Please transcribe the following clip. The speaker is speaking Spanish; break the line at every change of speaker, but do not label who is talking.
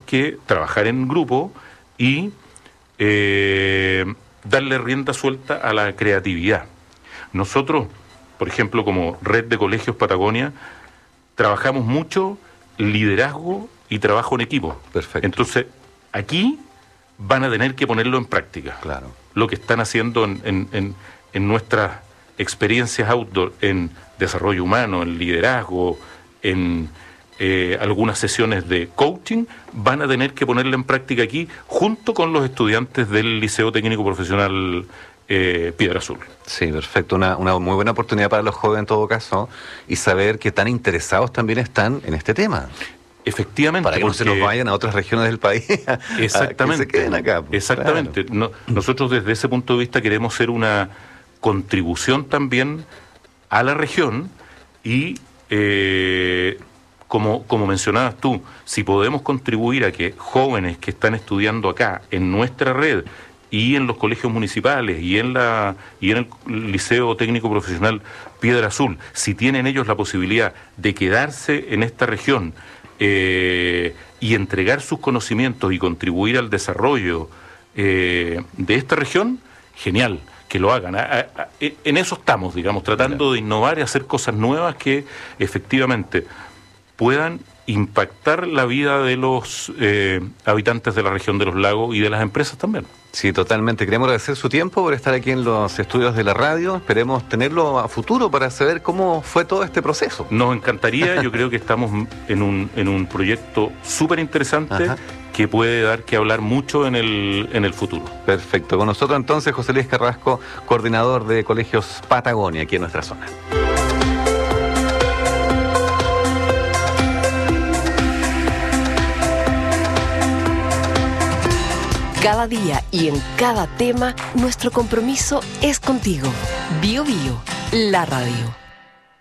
que trabajar en grupo y darle rienda suelta a la creatividad. Nosotros, por ejemplo, como Red de Colegios Patagonia, trabajamos mucho liderazgo y trabajo en equipo.
Perfecto.
Entonces, aquí van a tener que ponerlo en práctica.
Claro.
Lo que están haciendo en nuestras experiencias outdoor, en desarrollo humano, en liderazgo, en algunas sesiones de coaching, van a tener que ponerla en práctica aquí, junto con los estudiantes del Liceo Técnico Profesional Piedra Azul.
Sí, perfecto. Una muy buena oportunidad para los jóvenes en todo caso, y saber que tan interesados también están en este tema.
Efectivamente.
Para que no se nos vayan a otras regiones del país.
Exactamente.
Que se queden acá.
Exactamente.
Claro.
Nosotros desde ese punto de vista queremos ser una contribución también a la región y como mencionabas tú, si podemos contribuir a que jóvenes que están estudiando acá en nuestra red y en los colegios municipales y en el Liceo Técnico Profesional Piedra Azul, si tienen ellos la posibilidad de quedarse en esta región y entregar sus conocimientos y contribuir al desarrollo de esta región, genial, que lo hagan. En eso estamos, digamos, tratando de innovar y hacer cosas nuevas que efectivamente puedan impactar la vida de los habitantes de la región de los lagos y de las empresas también.
Sí, totalmente. Queremos agradecer su tiempo por estar aquí en los estudios de la radio. Esperemos tenerlo a futuro para saber cómo fue todo este proceso.
Nos encantaría. Yo creo que estamos en un proyecto súper interesante que puede dar que hablar mucho en el futuro.
Perfecto. Con nosotros entonces José Luis Carrasco, coordinador de Colegios Patagonia, aquí en nuestra zona.
Cada día y en cada tema, nuestro compromiso es contigo. Bio Bio, la radio.